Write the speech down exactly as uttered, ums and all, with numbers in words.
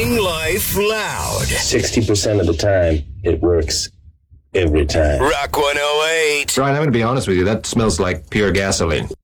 Living life loud. sixty percent of the time, it works every time. Rock one oh eight. Brian, I'm going to be honest with you. That smells like pure gasoline.